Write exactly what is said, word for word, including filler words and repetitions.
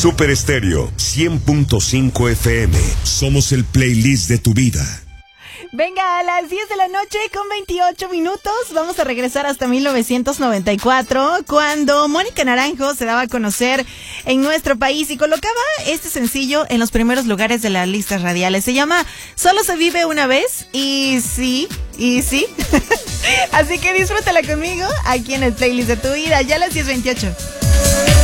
Super Estéreo cien punto cinco F M. Somos el playlist de tu vida. Venga, a las diez de la noche con veintiocho minutos, vamos a regresar hasta mil novecientos noventa y cuatro, cuando Mónica Naranjo se daba a conocer en nuestro país y colocaba este sencillo en los primeros lugares de las listas radiales. Se llama Solo se vive una vez, y sí, y sí. Así que disfrútala conmigo aquí en el playlist de tu vida, ya a las diez veintiocho.